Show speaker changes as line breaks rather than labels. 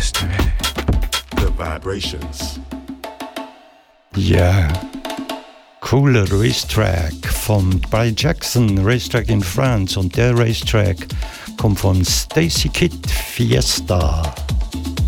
The vibrations.
Ja, cooler Racetrack von Barry Jackson, Racetrack in France. Und der Racetrack kommt von Stacy Kidd Fiesta.